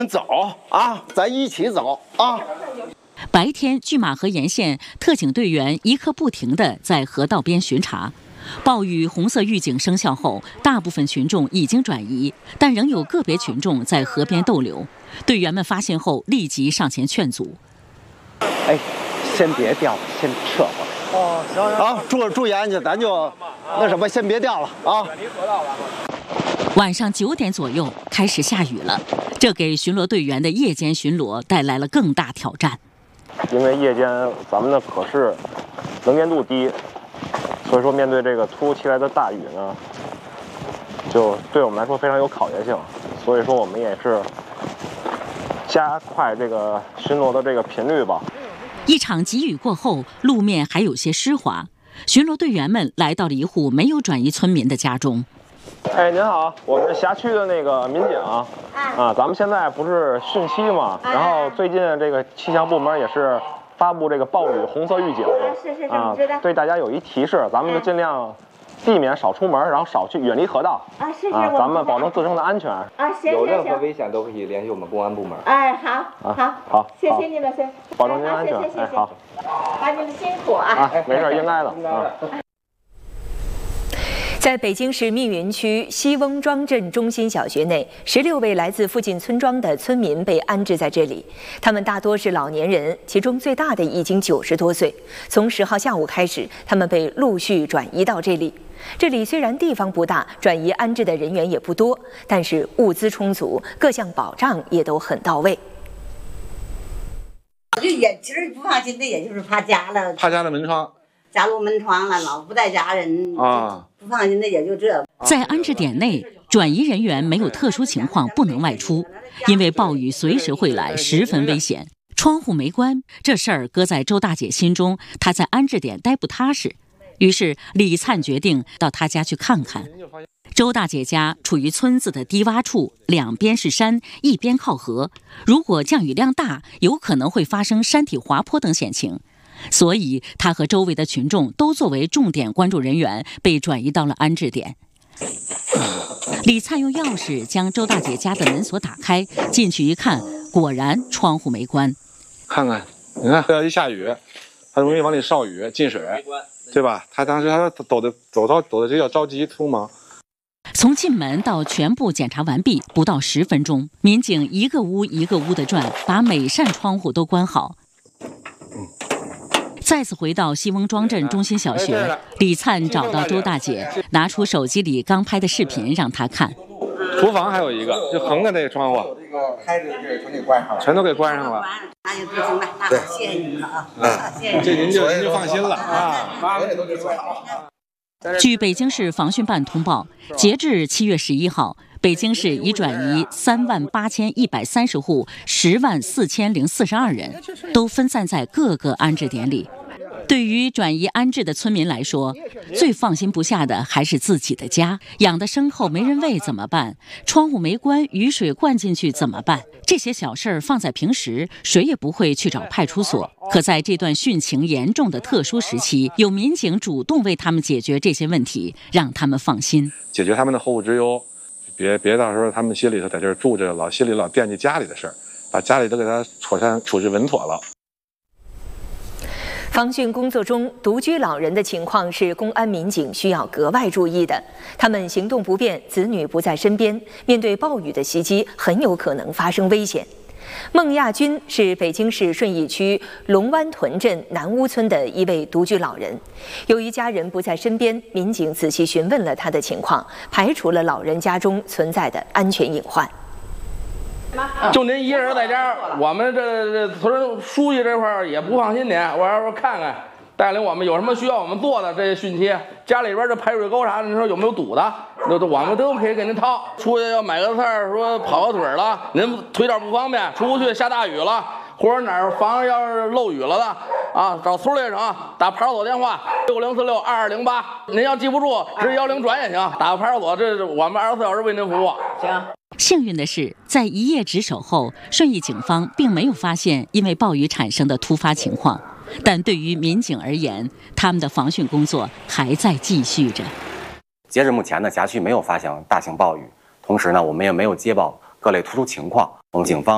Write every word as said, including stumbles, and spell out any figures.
走啊，咱一起走啊！ 白天，拒马河沿线特警队员一刻不停地在河道边巡查。暴雨红色预警生效后，大部分群众已经转移，但仍有个别群众在河边逗留。队员们发现后，立即上前劝阻。 哎，先别掉了，先撤回来。哦，行行。啊，注注意安全，咱就那什么，先别掉了啊。 晚上九点左右开始下雨了，这给巡逻队员的夜间巡逻带来了更大挑战。 因为夜间咱们的可视能见度低，所以说面对这个突如其来的大雨呢，就对我们来说非常有考验性。所以说我们也是加快这个巡逻的这个频率吧。 一场急雨过后，路面还有些湿滑，巡逻队员们来到了一户没有转移村民的家中。 哎，您好，我们是辖区的那个民警啊，啊，咱们现在不是汛期嘛，然后最近这个气象部门也是发布这个暴雨红色预警， 是是是， 啊，对大家有一提示，咱们就尽量避免少出门，然后少去远离河道啊，是是， 啊，咱们保证自身的安全啊，行行行， 有任何危险都可以联系我们公安部门。 哎，好，好， 好， 谢谢你们，谢， 保证您安全， 哎， 好， 把你们辛苦啊， 啊，没事，应该的啊。 在北京市密云区西翁庄镇中心小学内，十六位来自附近村庄的村民被安置在这里。他们大多是老年人，其中最大的已经九十多岁。从十号下午开始，他们被陆续转移到这里。这里虽然地方不大，转移安置的人员也不多，但是物资充足，各项保障也都很到位。 就也其实不放心的，也就是怕家了， 怕家的门窗。 家入门窗了，老不带家人啊，不放心的也就这。 在安置点内，转移人员没有特殊情况不能外出，因为暴雨随时会来，十分危险。窗户没关，这事儿搁在周大姐心中，她在安置点待不踏实。于是李灿决定到她家去看看。周大姐家处于村子的低洼处，两边是山，一边靠河。如果降雨量大，有可能会发生山体滑坡等险情。所以，他和周围的群众都作为重点关注人员，被转移到了安置点。李灿用钥匙将周大姐家的门锁打开，进去一看，果然窗户没关。 看看，你看，要一下雨，它容易往里潲雨进水，对吧？他当时他抖的走到抖的这叫着急匆忙。 从进门到全部检查完毕，不到十分钟，民警一个屋一个屋的转，把每扇窗户都关好。再次回到西翁庄镇中心小学，李灿找到周大姐，拿出手机里刚拍的视频让她看。 厨房还有一个，就横的那个窗户， 这个开着这个全给关上了， 全都给关上了。 那就不行了，那好，谢谢你们啊，谢谢。 这您就您就放心了啊。 据北京市防汛办通报，截至七月十一号。北京市已转移三万八千一百三十户，十万四千零四十二人，都分散在各个安置点里。对于转移安置的村民来说，最放心不下的还是自己的家。养的牲口没人喂怎么办？窗户没关，雨水灌进去怎么办？这些小事儿放在平时，谁也不会去找派出所。可在这段汛情严重的特殊时期，有民警主动为他们解决这些问题，让他们放心， 解决他们的后顾之忧。别别到时候他们心里头在这儿住着，老心里老惦记家里的事儿，把家里都给他妥善处置稳妥了。 防汛工作中，独居老人的情况是公安民警需要格外注意的。他们行动不便，子女不在身边，面对暴雨的袭击，很有可能发生危险。孟亚军是北京市顺义区龙湾屯镇南屋村的一位独居老人。由于家人不在身边，民警仔细询问了他的情况，排除了老人家中存在的安全隐患。 就您一个人在家，我们这这村书记这块儿也不放心您，我要说看看，带领我们有什么需要我们做的这些汛期，家里边这排水沟啥的，你说有没有堵的？那都我们都可以给您掏。出去要买个菜儿，说跑个腿儿了，您腿脚不方便，出不去下大雨了，或者哪儿房要是漏雨了的啊，找村里省打派出所电话六零四六二二零八，您要记不住，直接幺零转也行，打个派出所，这是我们二十四小时为您服务。行。 幸运的是，在一夜值守后，顺义警方并没有发现因为暴雨产生的突发情况。但对于民警而言，他们的防汛工作还在继续着。 截至目前呢，辖区没有发现大型暴雨，同时呢，我们也没有接报各类突出情况。我们警方